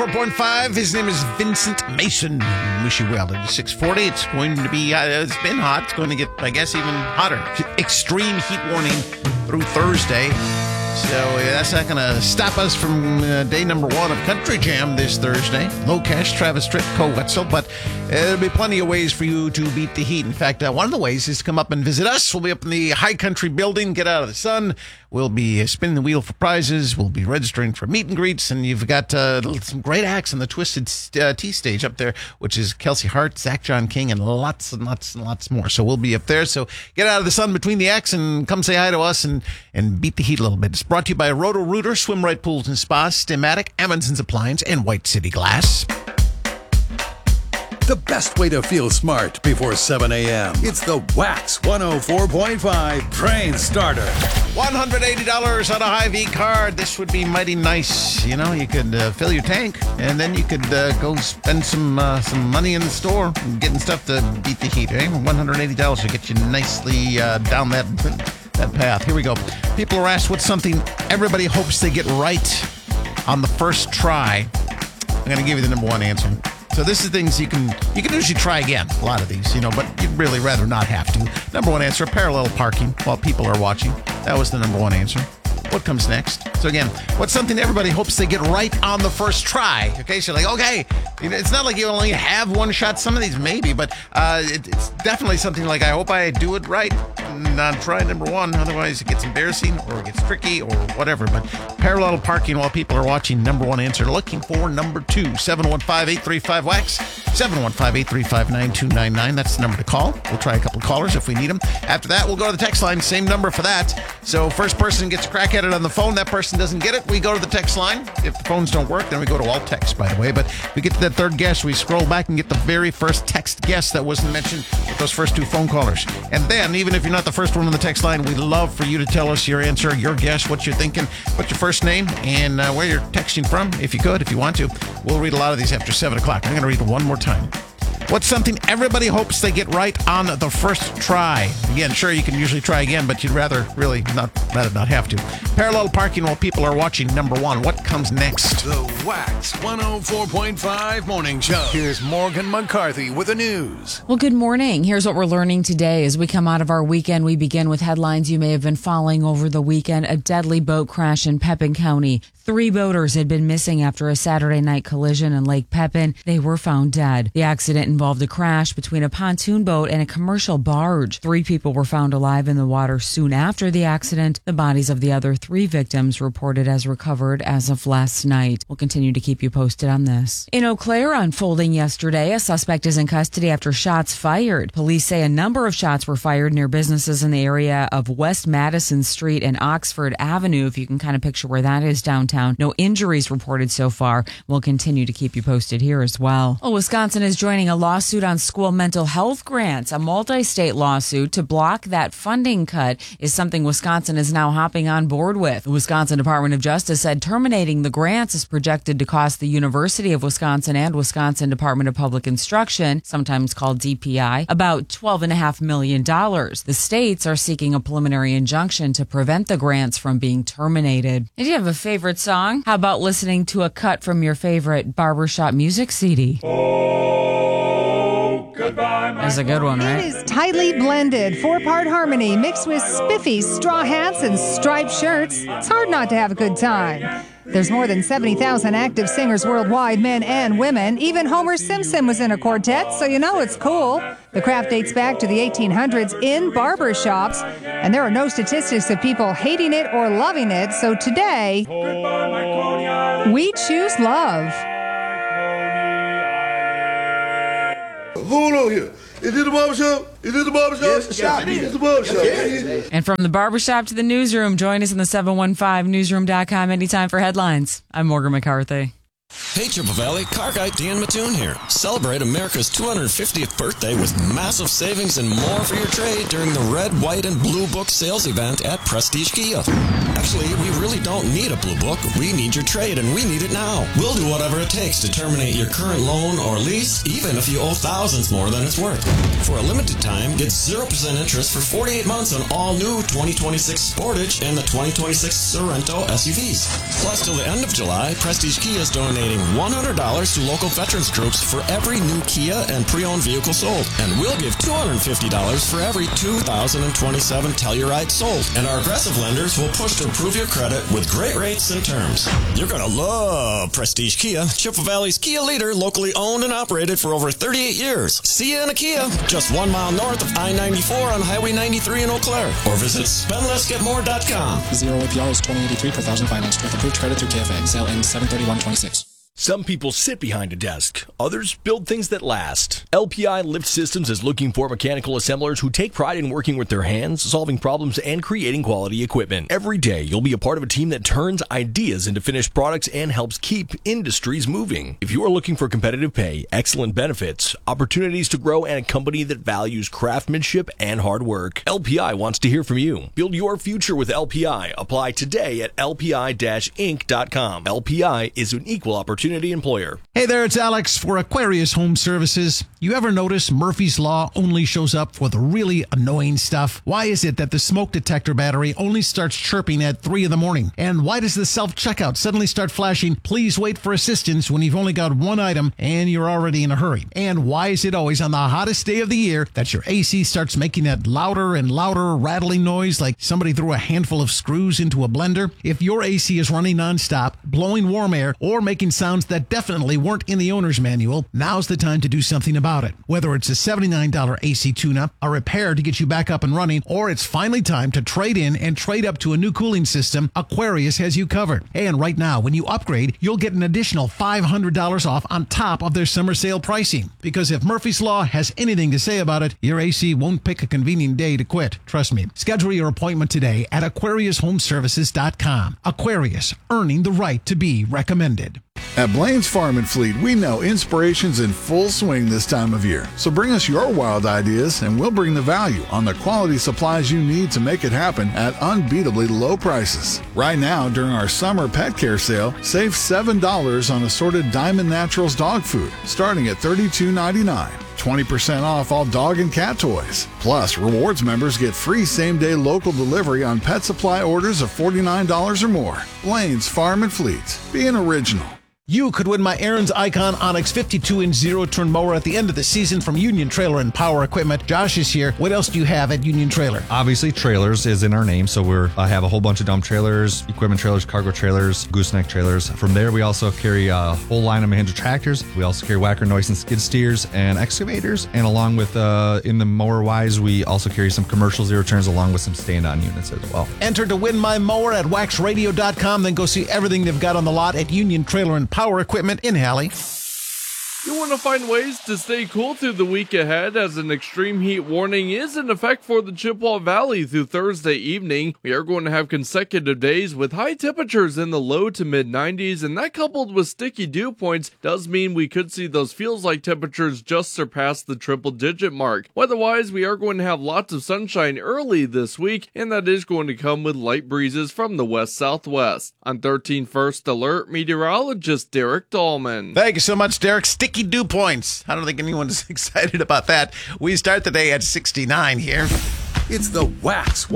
104.5. His name is Vincent Mason. Wish you well. It's 6:40. It's going to be, it's been hot. It's going to get, I guess, even hotter. Extreme heat warning through Thursday. So that's not going to stop us from day number one of Country Jam this Thursday. Low Cash, Travis Tritt, Co Wetzel. But there'll be plenty of ways for you to beat the heat. In fact, one of the ways is to come up and visit us. We'll be up in the High Country building, get out of the sun. We'll be spinning the wheel for prizes. We'll be registering for meet and greets. And you've got some great acts on the Twisted Tea stage up there, which is Kelsey Hart, Zach John King, and lots and lots and lots more. So we'll be up there. So get out of the sun between the acts and come say hi to us and beat the heat a little bit. It's brought to you by Roto-Rooter, Swim Right Pools and Spas, Stimatic, Amundsen's Appliance, and White City Glass. The best way to feel smart before 7 a.m. It's the Wax 104.5 Train Starter. $180 on a Hy-Vee card. This would be mighty nice. You know, you could fill your tank, and then you could go spend some money in the store getting stuff to beat the heat. Eh? $180 to get you nicely down that path. Here we go. People are asked what's something everybody hopes they get right on the first try. I'm going to give you the number one answer. So this is things you can usually try again, a lot of these, but you'd really rather not have to. Number one answer, parallel parking while people are watching. That was the number one answer. What comes next? So again, what's something everybody hopes they get right on the first try? Okay, so like, okay, it's not like you only have one shot. Some of these maybe, but it's definitely something like, I hope I do it right on try number one. Otherwise, it gets embarrassing or it gets tricky or whatever. But parallel parking while people are watching, number one answer. Looking for number two, 715-835-WAX, 715-835-9299. That's the number to call. We'll try a couple of callers if we need them. After that, we'll go to the text line. Same number for that. So first person gets a crack at it on the phone. That person doesn't get it. We go to the text line. If the phones don't work, then we go to all text, by the way. But we get to that third guess. We scroll back and get the very first text guess that wasn't mentioned with those first two phone callers. And then, even if you're not the first one on the text line, we'd love for you to tell us your answer, your guess, what you're thinking, what's your first name, and where you're texting from, if you could, if you want to. We'll read a lot of these after 7 o'clock. I'm going to read it one more time. What's something everybody hopes they get right on the first try? Again, sure, you can usually try again, but you'd rather not have to. Parallel parking while people are watching, number one. What comes next? The Wax 104.5 Morning Show. Here's Morgan McCarthy with the news. Well, good morning. Here's what we're learning today. As we come out of our weekend, we begin with headlines you may have been following over the weekend. A deadly boat crash in Pepin County. 3 boaters had been missing after a Saturday night collision in Lake Pepin. They were found dead. The accident involved a crash between a pontoon boat and a commercial barge. 3 people were found alive in the water soon after the accident. The bodies of the other 3 victims reported as recovered as of last night. We'll continue to keep you posted on this. In Eau Claire, unfolding yesterday, a suspect is in custody after shots fired. Police say a number of shots were fired near businesses in the area of West Madison Street and Oxford Avenue, if you can kind of picture where that is downtown. No injuries reported so far. We'll continue to keep you posted here as well. Well, Wisconsin is joining a lawsuit on school mental health grants. A multi-state lawsuit to block that funding cut is something Wisconsin is now hopping on board with. The Wisconsin Department of Justice said terminating the grants is projected to cost the University of Wisconsin and Wisconsin Department of Public Instruction, sometimes called DPI, about $12.5 million. The states are seeking a preliminary injunction to prevent the grants from being terminated. And do you have a favorite song? How about listening to a cut from your favorite barbershop music CD? Oh, goodbye, my That's a good one, right? It is tightly blended, 4-part harmony mixed with spiffy straw hats and striped shirts. It's hard not to have a good time. There's more than 70,000 active singers worldwide, men and women. Even Homer Simpson was in a quartet, so you know it's cool. The craft dates back to the 1800s in barbershops, and there are no statistics of people hating it or loving it. So today, we choose love. Hold on here. Is it the barbershop? Is it the barbershop? Yes, it is the barbershop. Yes. And from the barbershop to the newsroom, join us in the 715newsroom.com anytime for headlines. I'm Morgan McCarthy. Hey, Triple Valley, Car Guy Dan Mattoon here. Celebrate America's 250th birthday with massive savings and more for your trade during the Red, White, and Blue Book sales event at Prestige Kia. Actually, we really don't need a Blue Book. We need your trade, and we need it now. We'll do whatever it takes to terminate your current loan or lease, even if you owe thousands more than it's worth. For a limited time, get 0% interest for 48 months on all new 2026 Sportage and the 2026 Sorento SUVs. Plus, till the end of July, Prestige Kia is doing donating $100 to local veterans groups for every new Kia and pre-owned vehicle sold. And we'll give $250 for every 2027 Telluride sold. And our aggressive lenders will push to improve your credit with great rates and terms. You're going to love Prestige Kia, Chippewa Valley's Kia leader, locally owned and operated for over 38 years. See you in a Kia, just 1 mile north of I-94 on Highway 93 in Eau Claire. Or visit spendlessgetmore.com. 0 APR is 2083 per thousand financed with approved credit through KFA. Sale ends 7/31/26. Some people sit behind a desk. Others build things that last. LPI Lift Systems is looking for mechanical assemblers who take pride in working with their hands, solving problems, and creating quality equipment. Every day, you'll be a part of a team that turns ideas into finished products and helps keep industries moving. If you are looking for competitive pay, excellent benefits, opportunities to grow, and a company that values craftsmanship and hard work, LPI wants to hear from you. Build your future with LPI. Apply today at lpi-inc.com. LPI is an equal opportunity employer. Hey there, it's Alex for Aquarius Home Services. You ever notice Murphy's Law only shows up for the really annoying stuff? Why is it that the smoke detector battery only starts chirping at 3 in the morning? And why does the self-checkout suddenly start flashing, please wait for assistance, when you've only got one item and you're already in a hurry? And why is it always on the hottest day of the year that your AC starts making that louder and louder rattling noise like somebody threw a handful of screws into a blender? If your AC is running nonstop, blowing warm air, or making sounds that definitely weren't in the owner's manual, now's the time to do something about it. Whether it's a $79 AC tune-up, a repair to get you back up and running, or it's finally time to trade in and trade up to a new cooling system, Aquarius has you covered. And right now, when you upgrade, you'll get an additional $500 off on top of their summer sale pricing. Because if Murphy's Law has anything to say about it, your AC won't pick a convenient day to quit. Trust me. Schedule your appointment today at AquariusHomeservices.com. Aquarius, earning the right to be recommended. At Blaine's Farm and Fleet, we know inspiration's in full swing this time of year. So bring us your wild ideas and we'll bring the value on the quality supplies you need to make it happen at unbeatably low prices. Right now, during our summer pet care sale, save $7 on assorted Diamond Naturals dog food, starting at $32.99. 20% off all dog and cat toys. Plus, rewards members get free same-day local delivery on pet supply orders of $49 or more. Blaine's Farm and Fleet. Be an original. You could win my Aaron's Icon Onyx 52-inch zero-turn mower at the end of the season from Union Trailer and Power Equipment. Josh is here. What else do you have at Union Trailer? Obviously, trailers is in our name, so I have a whole bunch of dump trailers, equipment trailers, cargo trailers, gooseneck trailers. From there, we also carry a whole line of Mahindra tractors. We also carry Wacker Noise and skid steers and excavators. And along with, in the mower-wise, we also carry some commercial zero-turns along with some stand-on units as well. Enter to win my mower at waxradio.com. Then go see everything they've got on the lot at Union Trailer and Power Equipment in Halley. You want to find ways to stay cool through the week ahead as an extreme heat warning is in effect for the Chippewa Valley through Thursday evening. We are going to have consecutive days with high temperatures in the low to mid 90s, and that coupled with sticky dew points does mean we could see those feels like temperatures just surpass the triple digit mark. Weather-wise, we are going to have lots of sunshine early this week, and that is going to come with light breezes from the west-southwest. On 13 First Alert, meteorologist Derek Dahlman. Thank you so much, Derek. Sticky dew points. I don't think anyone's excited about that. We start the day at 69 here. It's the Wax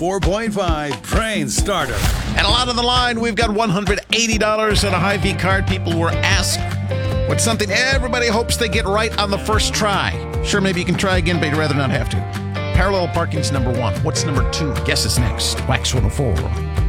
104.5 Train Starter. And a lot on the line. We've got $180 on a Hy-Vee card. People were asked what's something everybody hopes they get right on the first try. Sure, maybe you can try again, but you'd rather not have to. Parallel parking's number one. What's number two? Guess it's next. Wax 104.